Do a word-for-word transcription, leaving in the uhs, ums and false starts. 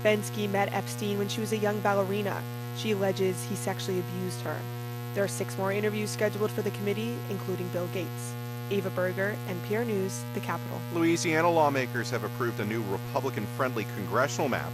Bensky met Epstein when she was a young ballerina. She alleges he sexually abused her. There are six more interviews scheduled for the committee, including Bill Gates. Ava Berger, N P R News, The Capitol. Louisiana lawmakers have approved a new Republican-friendly congressional map